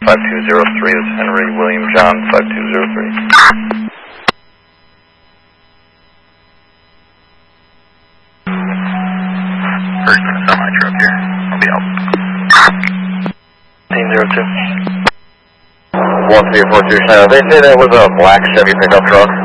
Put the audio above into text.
5203 is Henry William John 5203. First and semi-truck here. I'll be out. 1802. 1342. They say that was a black Chevy pickup truck.